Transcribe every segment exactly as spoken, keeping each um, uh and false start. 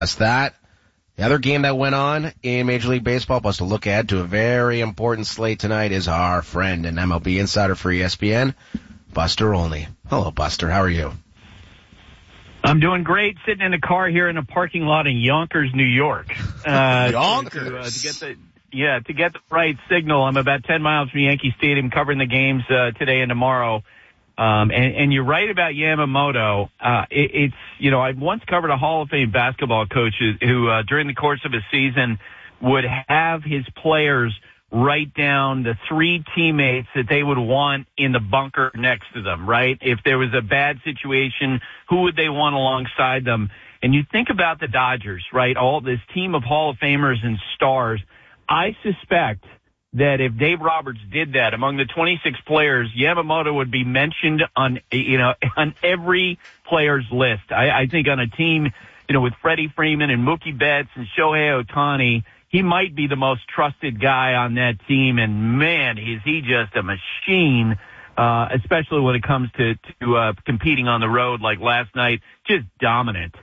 That's that. The other game that went on in Major League Baseball, plus to look ahead to a very important slate tonight, is our friend and M L B insider for E S P N, Buster Olney. Hello, Buster. How are you? I'm doing great, sitting in a car here in a parking lot in Yonkers, New York. Uh, Yonkers? To, uh, to get the, yeah, to get the right signal. I'm about ten miles from Yankee Stadium covering the games uh, today and tomorrow. Um, and, and you're right about Yamamoto. Uh, it, it's, you know, I once covered a Hall of Fame basketball coach who, who uh, during the course of a season would have his players write down the three teammates that they would want in the bunker next to them, right? If there was a bad situation, who would they want alongside them? And you think about the Dodgers, right? All this team of Hall of Famers and stars. I suspect that if Dave Roberts did that among the twenty-six players, Yamamoto would be mentioned on, you know, on every player's list. I, I think on a team, you know, with Freddie Freeman and Mookie Betts and Shohei Ohtani, he might be the most trusted guy on that team, and man, is he just a machine, uh, especially when it comes to, to uh, competing on the road like last night. Just dominant.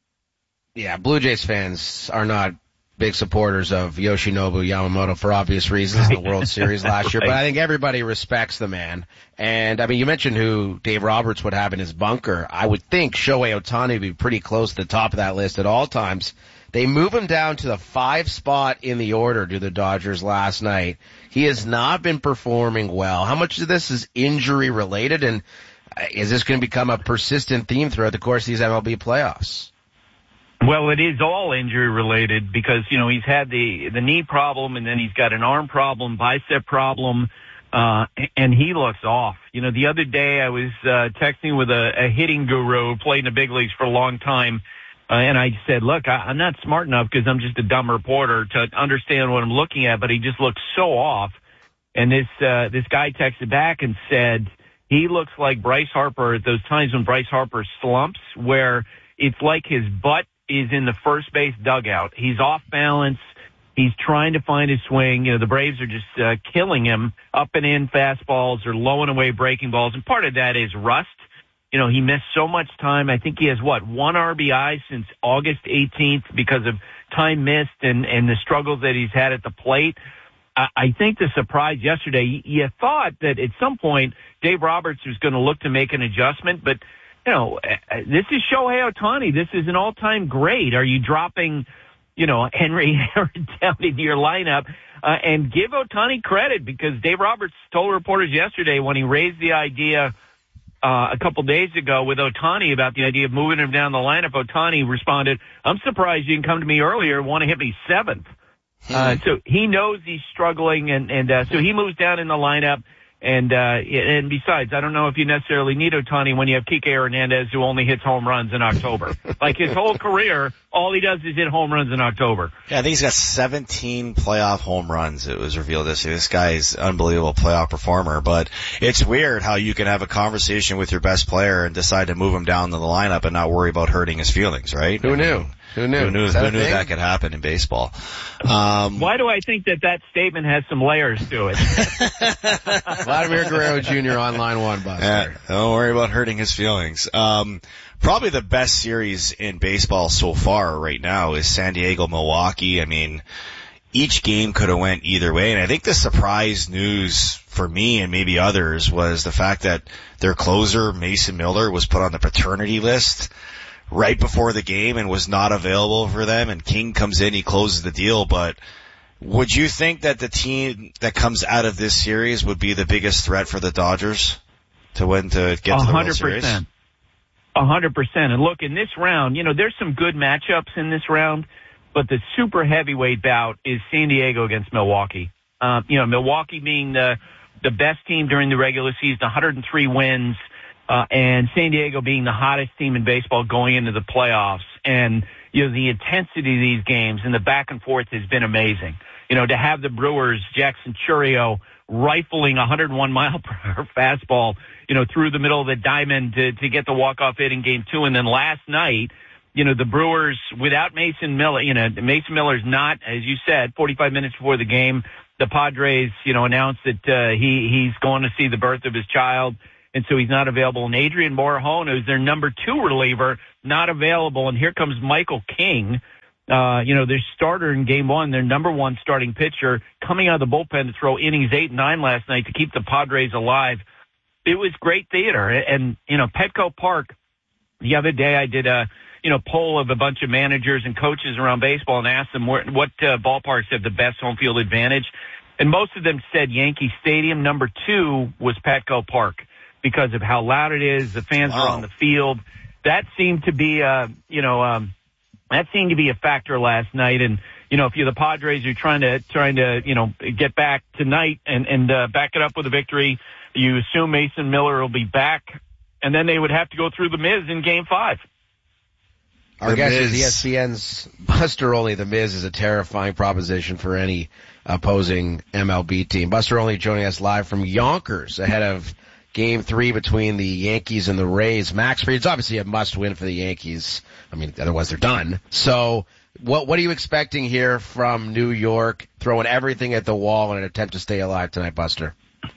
Yeah, Blue Jays fans are not big supporters of Yoshinobu Yamamoto for obvious reasons in the World Series last year, but I think everybody respects the man. And, I mean, you mentioned who Dave Roberts would have in his bunker. I would think Shohei Ohtani would be pretty close to the top of that list at all times. They move him down to the five spot in the order to the Dodgers last night. He has not been performing well. How much of this is injury related, and is this going to become a persistent theme throughout the course of these M L B playoffs? Well, it is all injury related because, you know, he's had the, the knee problem and then he's got an arm problem, bicep problem, uh, and he looks off. You know, the other day I was, uh, texting with a, a hitting guru who played in the big leagues for a long time. Uh, and I said, look, I, I'm not smart enough because I'm just a dumb reporter to understand what I'm looking at, but he just looks so off. And this, uh, this guy texted back and said, he looks like Bryce Harper at those times when Bryce Harper slumps, where it's like his butt is in the first base dugout. He's off balance. He's trying to find his swing. You know, the Braves are just uh, killing him up and in fastballs or low and away breaking balls. And part of that is rust. You know, he missed so much time. I think he has, what, one R B I since August eighteenth because of time missed and, and the struggles that he's had at the plate. I, I think the surprise yesterday, you thought that at some point Dave Roberts was going to look to make an adjustment, but, you know, this is Shohei Ohtani. This is an all-time great. Are you dropping, you know, Henry down into your lineup? Uh, and give Ohtani credit because Dave Roberts told reporters yesterday when he raised the idea Uh, a couple days ago with Ohtani about the idea of moving him down the lineup, Ohtani responded, I'm surprised you didn't come to me earlier and want to hit me seventh. Hmm. Uh, so he knows he's struggling, and, and uh, so he moves down in the lineup. And, uh, and besides, I don't know if you necessarily need Ohtani when you have Kike Hernandez who only hits home runs in October. Like his whole career, all he does is hit home runs in October. Yeah, I think he's got seventeen playoff home runs. It was revealed this year. This guy is an unbelievable playoff performer, but it's weird how you can have a conversation with your best player and decide to move him down to the lineup and not worry about hurting his feelings, right? Who knew? Who knew? Who knew, that, who knew that could happen in baseball? Um, Why do I think that that statement has some layers to it? Vladimir Guerrero Junior on line one, Buster. Yeah, don't worry about hurting his feelings. Um, probably the best series in baseball so far right now is San Diego, Milwaukee. I mean, each game could have went either way, and I think the surprise news for me and maybe others was the fact that their closer, Mason Miller, was put on the paternity list right before the game and was not available for them, and King comes in, he closes the deal. But would you think that the team that comes out of this series would be the biggest threat for the Dodgers to win, to get to the World Series? A hundred percent. And look, in this round, you know, there's some good matchups in this round, but the super heavyweight bout is San Diego against Milwaukee. Uh, you know, Milwaukee being the, the best team during the regular season, one hundred three wins. Uh, and San Diego being the hottest team in baseball going into the playoffs. And, you know, the intensity of these games and the back and forth has been amazing. You know, to have the Brewers, Jackson Chourio, rifling one hundred one mile per hour fastball, you know, through the middle of the diamond to, to get the walk-off hit in game two. And then last night, you know, the Brewers without Mason Miller, you know, Mason Miller's not, as you said, forty-five minutes before the game, the Padres, you know, announced that, uh, he, he's going to see the birth of his child. And so he's not available. And Adrian Morejon, who's their number two reliever, not available, and here comes Michael King, uh, you know, their starter in game one, their number one starting pitcher, coming out of the bullpen to throw innings eight and nine last night to keep the Padres alive. It was great theater. And, you know, Petco Park, the other day I did a, you know, poll of a bunch of managers and coaches around baseball and asked them where, what uh, ballparks have the best home field advantage. And most of them said Yankee Stadium. Number two was Petco Park because of how loud it is. The fans wow. are on the field. That seemed to be, uh, you know, um, that seemed to be a factor last night. And, you know, if you're the Padres, you're trying to, trying to, you know, get back tonight and, and, uh, back it up with a victory. You assume Mason Miller will be back, and then they would have to go through the Miz in game five. Our guest is E S P N's Buster Olney. The Miz is a terrifying proposition for any opposing M L B team. Buster Olney joining us live from Yonkers ahead of game three between the Yankees and the Rays. Max Fried, it's obviously a must-win for the Yankees. I mean, otherwise they're done. So what what are you expecting here from New York, throwing everything at the wall in an attempt to stay alive tonight, Buster?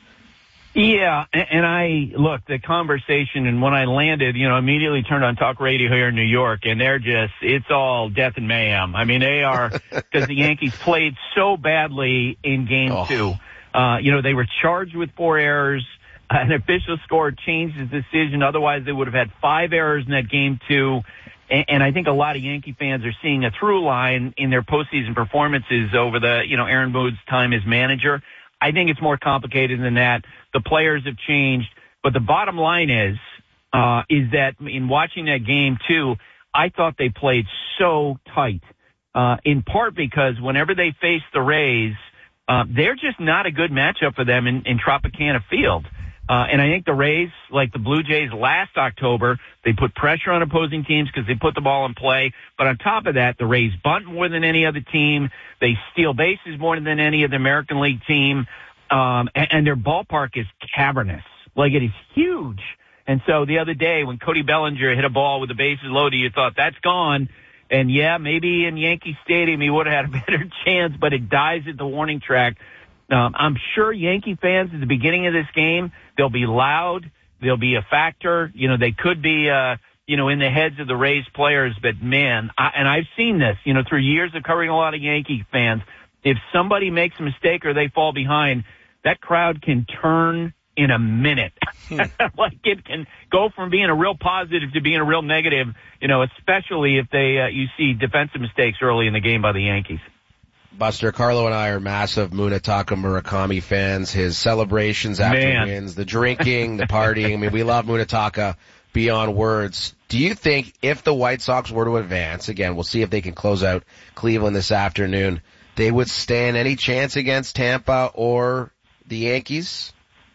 Yeah, and I, look, the conversation, and when I landed, you know, immediately turned on talk radio here in New York, and they're just, it's all death and mayhem. I mean, they are, because the Yankees played so badly in game oh. two. Uh, you know, they were charged with four errors. An official score changed his decision. Otherwise, they would have had five errors in that game two. And, and I think a lot of Yankee fans are seeing a through line in their postseason performances over the, you know, Aaron Boone's time as manager. I think it's more complicated than that. The players have changed. But the bottom line is, uh, is that in watching that game too, I thought they played so tight, uh, in part because whenever they face the Rays, uh, they're just not a good matchup for them in, in Tropicana Field. Uh, and I think the Rays, like the Blue Jays last October, they put pressure on opposing teams because they put the ball in play. But on top of that, the Rays bunt more than any other team. They steal bases more than any other American League team. Um, and, and their ballpark is cavernous. Like, it is huge. And so the other day when Cody Bellinger hit a ball with the bases loaded, you thought, that's gone. And yeah, maybe in Yankee Stadium he would have had a better chance, but it dies at the warning track. Um, I'm sure Yankee fans at the beginning of this game, they'll be loud. They'll be a factor. You know, they could be, uh, you know, in the heads of the Rays players. But, man, I, and I've seen this, you know, through years of covering a lot of Yankee fans. If somebody makes a mistake or they fall behind, that crowd can turn in a minute. Like, it can go from being a real positive to being a real negative, you know, especially if they uh, you see defensive mistakes early in the game by the Yankees. Buster, Carlo and I are massive Munetaka Murakami fans. His celebrations after Man. wins, the drinking, the partying. I mean, we love Munetaka beyond words. Do you think if the White Sox were to advance, again, we'll see if they can close out Cleveland this afternoon, they would stand any chance against Tampa or the Yankees?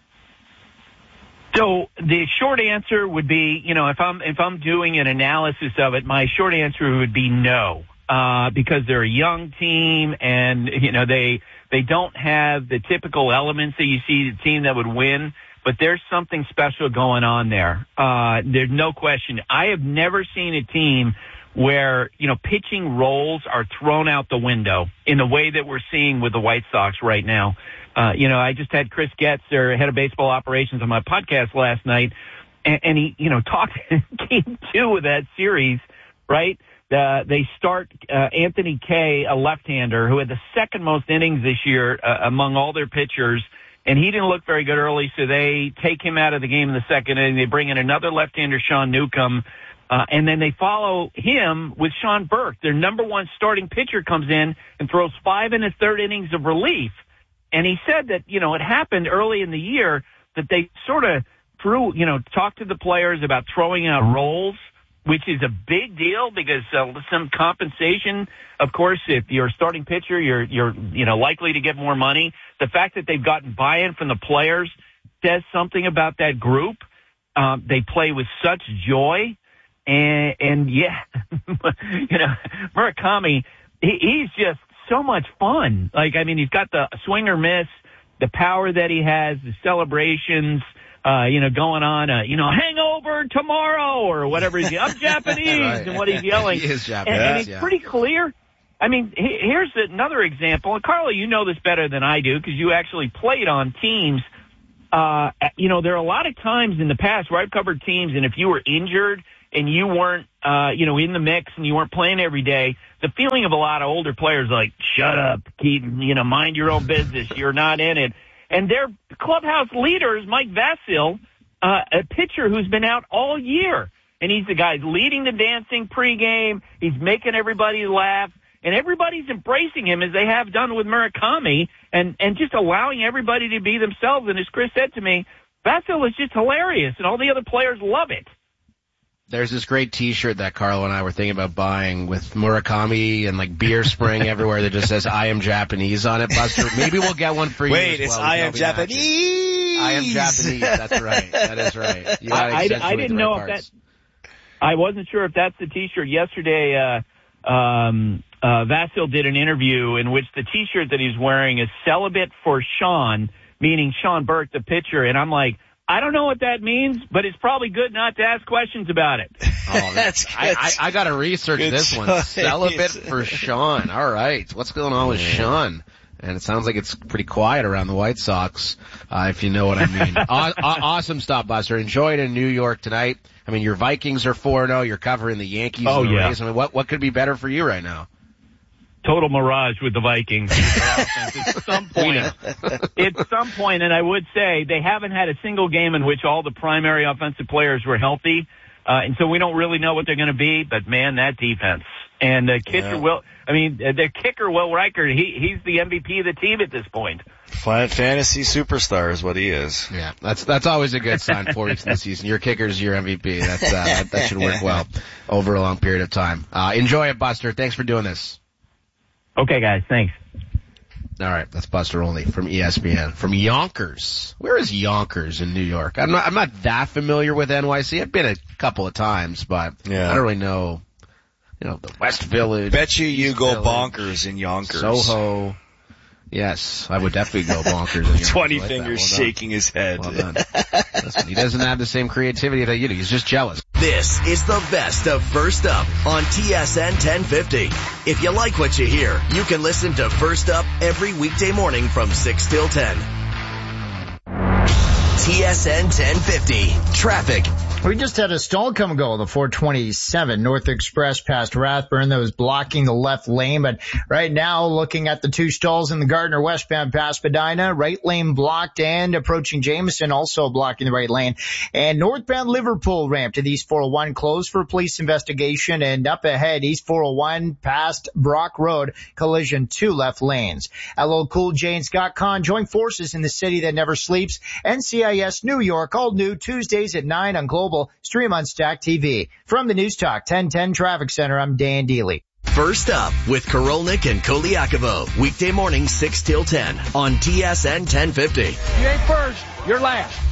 So the short answer would be, you know, if I'm if I'm doing an analysis of it, my short answer would be no. Uh, because they're a young team and, you know, they, they don't have the typical elements that you see the team that would win, but there's something special going on there. Uh, there's no question. I have never seen a team where, you know, pitching roles are thrown out the window in the way that we're seeing with the White Sox right now. Uh, you know, I just had Chris Getz, their head of baseball operations, on my podcast last night, and, and he, you know, talked game two of that series, right? Uh, they start uh, Anthony Kay, a left-hander, who had the second most innings this year uh, among all their pitchers, and he didn't look very good early, so they take him out of the game in the second inning. They bring in another left-hander, Sean Newcomb, uh, and then they follow him with Sean Burke. Their number one starting pitcher comes in and throws five and a third innings of relief. And he said that, you know, it happened early in the year that they sort of threw, you know, talked to the players about throwing out roles, which is a big deal because uh, some compensation, of course, if you're a starting pitcher, you're, you're, you know, likely to get more money. The fact that they've gotten buy-in from the players says something about that group. Um, they play with such joy. And, and yeah, you know, Murakami, he, he's just so much fun. Like, I mean, he's got the swing or miss, the power that he has, the celebrations, Uh, you know, going on, uh, you know, hangover tomorrow or whatever he's I'm Japanese right. and what he's yelling. He is Japanese, and, and it's yeah. pretty clear. I mean, he, here's another example. And Carlo, you know this better than I do because you actually played on teams. Uh, you know, there are a lot of times in the past where I've covered teams, and if you were injured and you weren't, uh, you know, in the mix and you weren't playing every day, the feeling of a lot of older players like, shut up, keep, you know, mind your own business. You're not in it. And their clubhouse leaders, Mike Vasil, uh, a pitcher who's been out all year. And he's the guy leading the dancing pregame. He's making everybody laugh. And everybody's embracing him as they have done with Murakami and, and just allowing everybody to be themselves. And as Chris said to me, Vasil is just hilarious, and all the other players love it. There's this great T-shirt that Carlo and I were thinking about buying with Murakami and like beer spraying everywhere that just says "I am Japanese" on it, Buster. Maybe we'll get one for you. Wait, as it's well. "I am Japanese." I am Japanese. That's right. That is right. You I, I, I didn't know right if that. I wasn't sure if that's the T-shirt. Yesterday, uh, um, uh, Vasil did an interview in which the T-shirt that he's wearing is "Celibate for Sean," meaning Sean Burke, the pitcher, and I'm like, I don't know what that means, but it's probably good not to ask questions about it. Oh, that's good. I, I, I got to research good this choice. One. Celibate for Sean. All right. What's going on with Sean? And it sounds like it's pretty quiet around the White Sox, uh, if you know what I mean. aw- awesome stuff, Buster. Enjoy it in New York tonight. I mean, your Vikings are four and oh. You're covering the Yankees. Oh, and the yeah. Rays. I mean, what, what could be better for you right now? Total mirage with the Vikings. At some point, at some point, and I would say they haven't had a single game in which all the primary offensive players were healthy, uh, and so we don't really know what they're going to be. But man, that defense and the uh, kicker yeah. Will, I mean, uh, their kicker Will Riker, he he's the M V P of the team at this point. Fantasy superstar is what he is. Yeah, that's that's always a good sign. Four weeks in the season, your kicker's your M V P. That's uh, that, that should work well over a long period of time. Uh, enjoy it, Buster. Thanks for doing this. Okay, guys. Thanks. All right. That's Buster Olney from E S P N. From Yonkers. Where is Yonkers in New York? I'm not, I'm not that familiar with N Y C. I've been a couple of times, but yeah. I don't really know, you know, the West Village. Bet you you East go Village, bonkers in Yonkers. Soho. Yes, I would definitely go bonkers. In Twenty like fingers well shaking his head. Well done. Listen, he doesn't have the same creativity that you do. He's just jealous. This is the best of First Up on T S N ten fifty. If you like what you hear, you can listen to First Up every weekday morning from six till ten. T S N ten fifty. Traffic. We just had a stall come and go on the four twenty-seven North Express past Rathburn that was blocking the left lane. But right now, looking at the two stalls in the Gardner westbound past Spadina, right lane blocked and approaching Jameson also blocking the right lane. And northbound Liverpool ramp to the East four oh one closed for police investigation. And up ahead, East four oh one past Brock Road, collision two left lanes. L L Cool J and Scott Conn join forces in the city that never sleeps. N C I S New York, all new Tuesdays at nine on Global. Stream on Stack T V. From the News Talk ten ten Traffic Center, I'm Dan Deely. First Up with Korolnik and Koliakovo. Weekday morning six till ten on T S N ten fifty. You ain't first, you're last.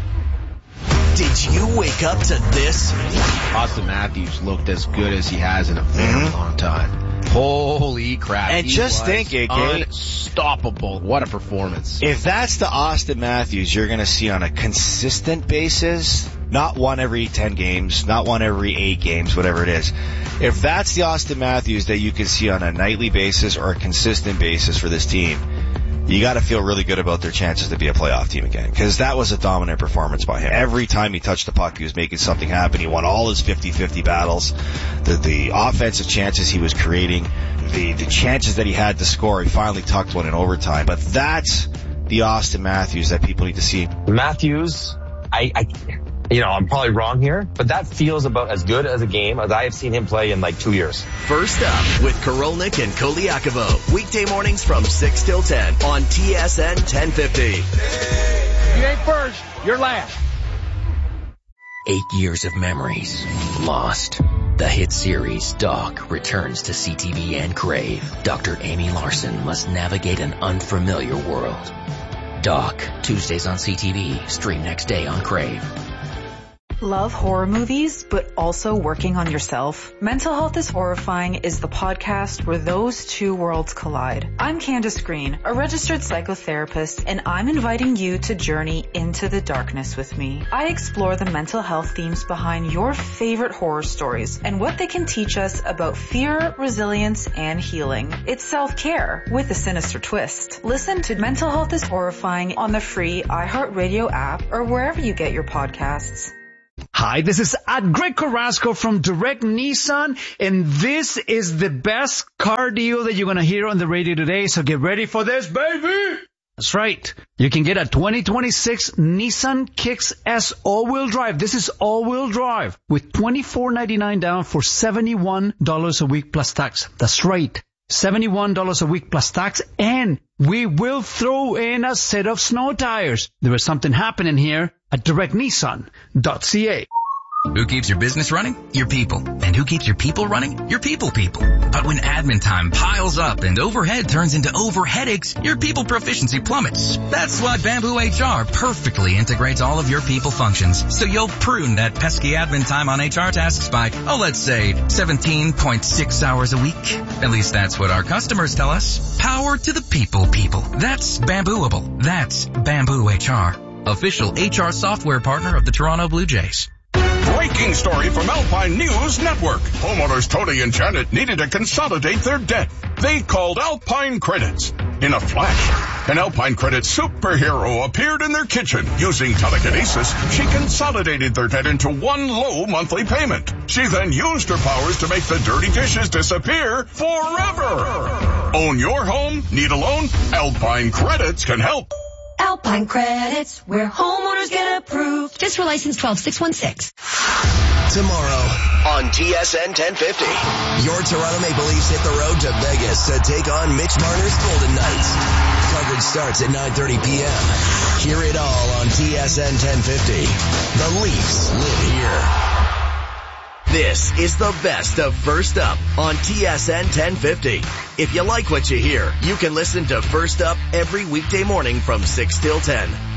Did you wake up to this? Austin Matthews looked as good as he has in a very mm-hmm. long time. Holy crap. And he just think, A K, unstoppable. What a performance. If that's the Austin Matthews you're going to see on a consistent basis, not one every ten games, not one every eight games, whatever it is. If that's the Austin Matthews that you can see on a nightly basis or a consistent basis for this team, you got to feel really good about their chances to be a playoff team again, because that was a dominant performance by him. Every time he touched the puck, he was making something happen. He won all his fifty-fifty battles. The, the offensive chances he was creating, the, the chances that he had to score, he finally tucked one in overtime. But that's the Austin Matthews that people need to see. Matthews, I, I you know, I'm probably wrong here, but that feels about as good as a game as I have seen him play in like two years. First Up with Korolnik and Koliakovo. Weekday mornings from six till ten on T S N ten fifty. You ain't first, you're last. Eight years of memories lost. The hit series Doc returns to C T V and Crave. Doctor Amy Larson must navigate an unfamiliar world. Doc, Tuesdays on C T V, stream next day on Crave. Love horror movies, but also working on yourself? Mental Health is Horrifying is the podcast where those two worlds collide. I'm Candace Green, a registered psychotherapist, and I'm inviting you to journey into the darkness with me. I explore the mental health themes behind your favorite horror stories and what they can teach us about fear, resilience, and healing. It's self-care with a sinister twist. Listen to Mental Health is Horrifying on the free iHeartRadio app or wherever you get your podcasts. Hi, this is at Greg Carrasco from Direct Nissan, and this is the best car deal that you're going to hear on the radio today, so get ready for this, baby! That's right. You can get a twenty twenty-six Nissan Kicks S all-wheel drive. This is all-wheel drive with twenty-four ninety-nine down for seventy-one dollars a week plus tax. That's right. seventy-one dollars a week plus tax, and we will throw in a set of snow tires. There is something happening here at direct nissan dot c a. Who keeps your business running? Your people. And who keeps your people running? Your people people. But when admin time piles up and overhead turns into over headaches, your people proficiency plummets. That's why Bamboo H R perfectly integrates all of your people functions. So you'll prune that pesky admin time on H R tasks by, oh, let's say seventeen point six hours a week. At least that's what our customers tell us. Power to the people people. That's Bambooable. That's Bamboo H R. Official H R software partner of the Toronto Blue Jays. Breaking story from Alpine News Network. Homeowners Tony and Janet needed to consolidate their debt. They called Alpine Credits. In a flash, an Alpine Credits superhero appeared in their kitchen. Using telekinesis, she consolidated their debt into one low monthly payment. She then used her powers to make the dirty dishes disappear forever. Own your home? Need a loan? Alpine Credits can help. Alpine Credits, where homeowners get approved. Just for license twelve six one six. Tomorrow on T S N ten fifty, your Toronto Maple Leafs hit the road to Vegas to take on Mitch Marner's Golden Knights. Coverage starts at nine thirty p.m. Hear it all on T S N ten fifty. The Leafs live here. This is the best of First Up on T S N ten fifty. If you like what you hear, you can listen to First Up every weekday morning from six till ten.